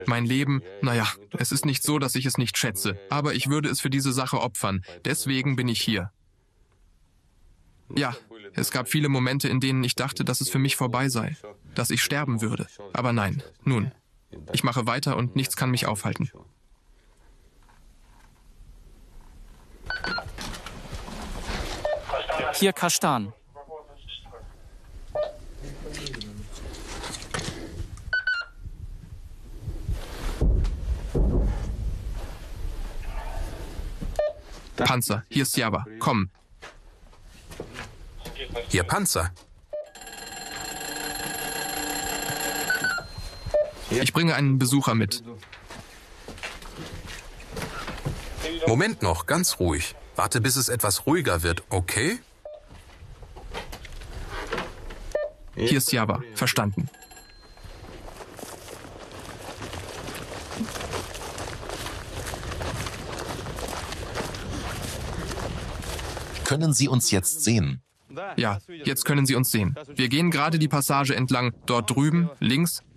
Mein Leben, naja, es ist nicht so, dass ich es nicht schätze, aber ich würde es für diese Sache opfern. Deswegen bin ich hier. Ja, es gab viele Momente, in denen ich dachte, dass es für mich vorbei sei, dass ich sterben würde. Aber nein, nun, ich mache weiter und nichts kann mich aufhalten. Hier Kastan. Panzer, hier ist Java. Komm. Hier Panzer. Ich bringe einen Besucher mit. Moment noch, ganz ruhig. Warte, bis es etwas ruhiger wird, okay? Hier ist Java. Verstanden. Können Sie uns jetzt sehen? Ja, jetzt können Sie uns sehen. Wir gehen gerade die Passage entlang. Dort drüben, links,